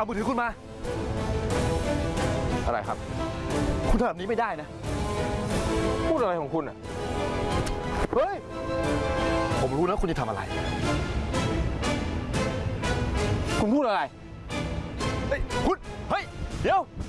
เอามือถือคุณมาอะไรครับคุณทำแบบนี้ไม่ได้นะพูดอะไรของคุณอ่ะเฮ้ยผมรู้นะคุณจะทำอะไรคุณพูดอะไรเฮ้ยคุณเฮ้ยเดี๋ยว